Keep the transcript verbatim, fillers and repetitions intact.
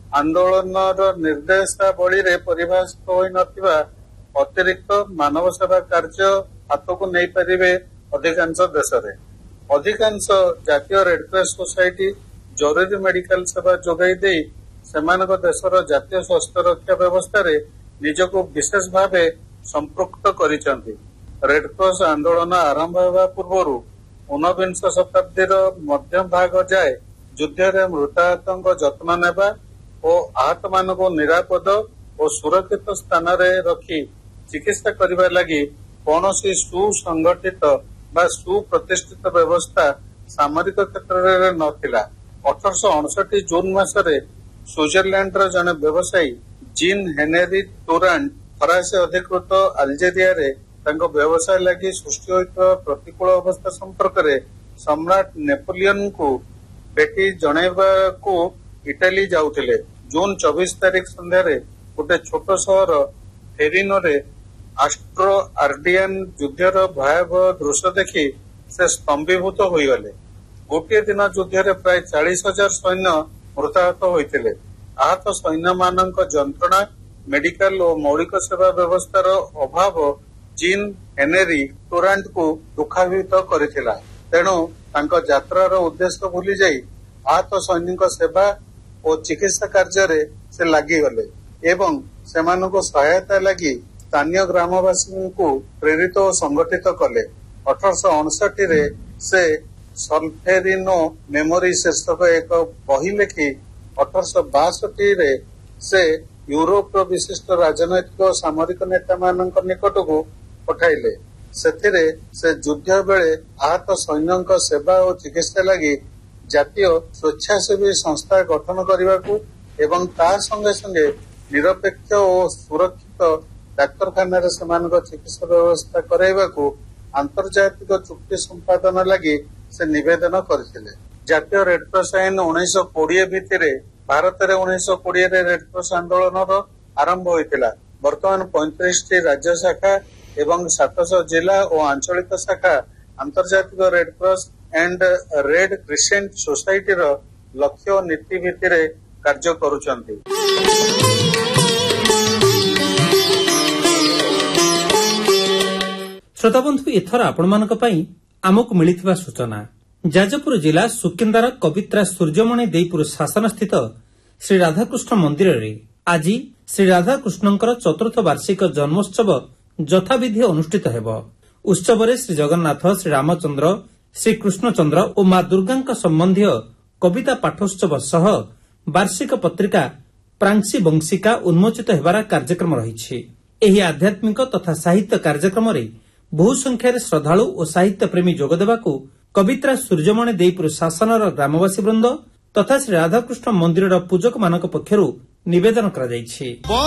आंदोलन निर्देशावली परिभाषित होई नथिबा अतिरिक्त मानव सेवा कार्य हाथ को नहीं पारे अधिकांश देश रे अधिकांश जातीय रेडक्रॉस सोसाइटी जरूरी मेडिकल सेवा जोगाई दे सेमानक देशर जातीय स्वास्थ्य रक्षा व्यवस्था रे निजको विशेष भावे संपृक्त करिसंती। रेडक्रॉस आंदोलन आरंभ होगा पूर्व ऊनविंश शताब्दीर मध्य भाग जाए युद्ध रे मृताहतों जत्न नेबा और आहत मान को निरापद और सुरक्षित स्थान रे रखी चिकित्सा करने लगी कौन सी सुसंगठित बा सुप्रतिष्ठित व्यवस्था सामरिक क्षेत्र में नथिला। अठरश अड़सठ जून मासरे स्विट्जरलैंड जड़े व्यवसायी जीन हेनरी टुरांट फरासी अधिकृत अल्जेरिया रे तांको व्यवसाय लगी सृष्टि होइतबा प्रतिकूल अवस्था संपर्क में सम्राट नेपोलियन को भेटी जनैबा को इटाली जाउथिले। जून चौबीस तारीख संध्या गोटे छोट सहर फेरिनो रे आस्ट्रो आर्डियन युद्धर भयावह दृश्य देखि से स्तंभीभूत होइगले। गोटे दिन युद्ध प्राय चालीस हजार सैन्य मृताहत होइतिले। आहत सैन्य मानक जंत्रणा मेडिकल और मौलिक सेवा व्यवस्थार अभाव जीन हेनरी टुरांट को दुखान्वित करिथिला। तेणु तांको यात्रार उद्देश्य भूली जाई आहत सैनिक सेवा और चिकित्सा कार्य रे से लागिगले एवं सेमानको सहायता लगी स्थानीय ग्रामवासी को प्रेरित और संगठित कले। अठरश अड़सठ से सल्फेरिनो मेमोरी शीर्षक एक बही लिखि अठरश बासठ से यूरोप विशिष्ट राजनैतिक और सामरिक नेता मान निकट को पठाइले। सेथिरे से युद्ध बेले आहत सैन्यों सेवा और चिकित्सा लगी जातीय स्वेच्छासेवी संस्था गठन करने एवं ता संगे संगे निरपेक्ष और सुरक्षित डाक्तरखाना चिकित्सा व्यवस्था कराइबाकू आंतर्जातिक चुक्ति संपादन लगी से निवेदन करथिले। जातीय रेडक्रॉस आईन उन्नीस कोड़े भितर भारत में उन्नीस कोड़े रेडक्रॉस आंदोलन आरंभ होइतिला। वर्तमान पैंतीस टी राज्य शाखा एवं सात सौ जिला और आंचलिक शाखा आंतर्जातिक Red Cross and red crescent society लक्ष्य और नीति भित्तिरे कार्य करुचंती। श्रोता बंधु एथर आपण मानक पई आमको मिलिथिबा सूचना। जाजपुर जिला सुकिंदार कवित्रा सूर्यमणि देईपुर शासन स्थित श्री राधाकृष्ण मंदिर रे आज श्री राधाकृष्णंकर चतुर्थ वार्षिक जन्मोत्सव यथाविधि अनुष्ठित हेब। उत्सव रे श्री जगन्नाथ, श्री रामचंद्र, श्री कृष्णचंद्र और मां दुर्गा संबंधी कविता पाठोत्सव सह वार्षिक पत्रिका प्रांशी वंशिका उन्मोचित हेबार कार्यक्रम रही। एही आध्यात्मिक तथा साहित्य कार्यक्रम रे बहु संख्यार श्रद्धालु और साहित्य प्रेमी जोगदेवाकू कवित्रा सूर्यमणि देईपुर शासनर ग्रामवासी वृंद तथा श्री राधाकृष्ण मंदिर पूजक मानक पक्षरु निवेदन करा जायछि।